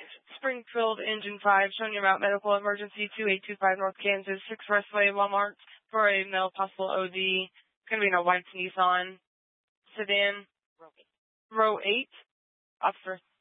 Springfield Engine 5, showing you about medical emergency 2825 North Kansas, Expressway, Walmart, for a male possible OD. It's going to be in a white Nissan sedan. Row 8. Officer.